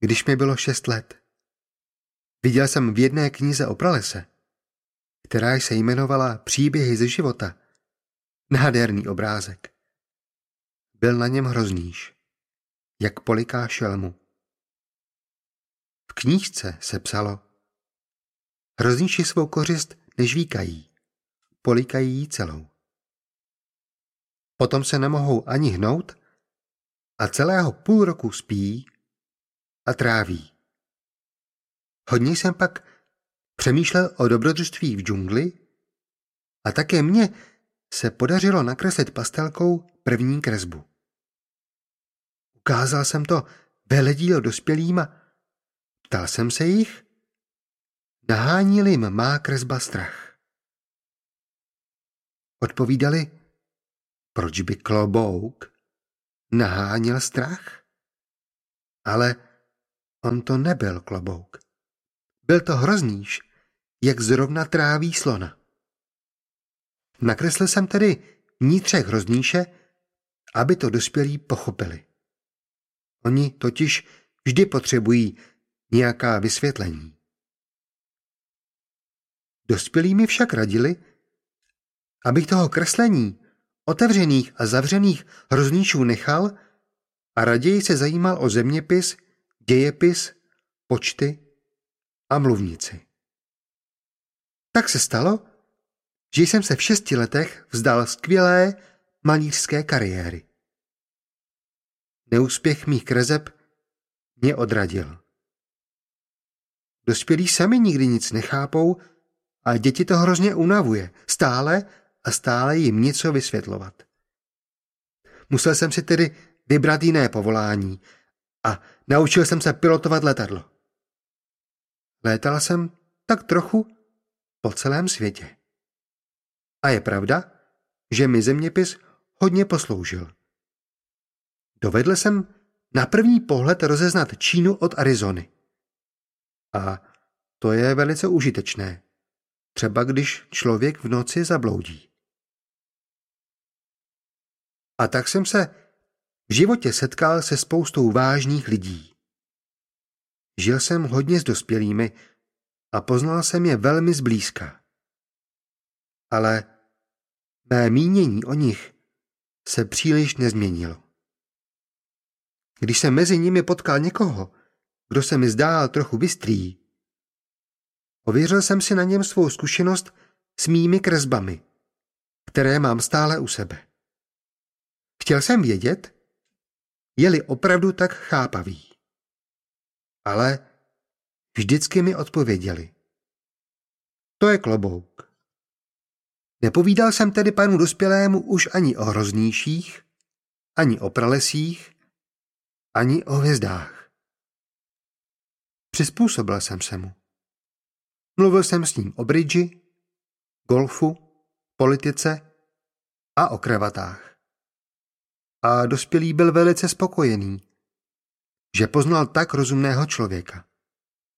Když mi bylo 6 let. Viděl jsem v jedné knize o pralese, která se jmenovala Příběhy ze života, nádherný obrázek. Byl na něm hroznýš, jak poliká šelmu. V knížce se psalo: Hroznýši svou kořist nežvíkají, polikají ji celou. Potom se nemohou ani hnout a celého půl roku spí a tráví. Hodně jsem pak přemýšlel o dobrodružství v džungli a také mně se podařilo nakreslit pastelkou první kresbu. Ukázal jsem to veledíl dospělým a ptal jsem se jich, nahánil jim má kresba strach. Odpovídali, proč by klobouk naháněl strach? Ale on to nebyl klobouk. Byl to hroznýš, jak zrovna tráví slona. Nakreslil jsem tedy vnitřek hroznýše, aby to dospělí pochopili. Oni totiž vždy potřebují nějaká vysvětlení. Dospělí mi však radili, abych toho kreslení otevřených a zavřených hroznýšů nechal a raději se zajímal o zeměpis, dějepis, počty a mluvnici. Tak se stalo, že jsem se v 6 letech vzdal skvělé malířské kariéry. Neúspěch mých kreseb mě odradil. Dospělí sami nikdy nic nechápou a děti to hrozně unavuje, stále jim něco vysvětlovat. Musel jsem si tedy vybrat jiné povolání a naučil jsem se pilotovat letadlo. Létal jsem tak trochu po celém světě. A je pravda, že mi zeměpis hodně posloužil. Dovedl jsem na první pohled rozeznat Čínu od Arizony. A to je velice užitečné, třeba když člověk v noci zabloudí. A tak jsem se v životě setkal se spoustou vážných lidí. Žil jsem hodně s dospělými a poznal jsem je velmi zblízka. Ale mé mínění o nich se příliš nezměnilo. Když jsem mezi nimi potkal někoho, kdo se mi zdál trochu bystrý, ověřil jsem si na něm svou zkušenost s mými kresbami, které mám stále u sebe. Chtěl jsem vědět, je-li opravdu tak chápavý. Ale vždycky mi odpověděli. To je klobouk. Nepovídal jsem tedy panu dospělému už ani o hroznýších, ani o pralesích, ani o hvězdách. Přizpůsobil jsem se mu. Mluvil jsem s ním o bridži, golfu, politice a o kravatách. A dospělý byl velice spokojený, že poznal tak rozumného člověka.